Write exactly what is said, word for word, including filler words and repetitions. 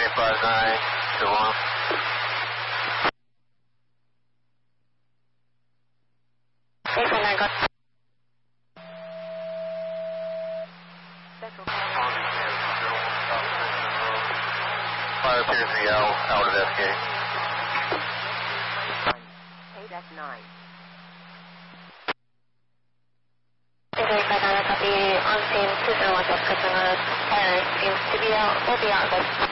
eight five nine, still on. eight five nine, got Fire appears to be out, out of S K. eight F nine. eight five nine, copy. On scene, two zero one, customer fire seems to be out, will be out.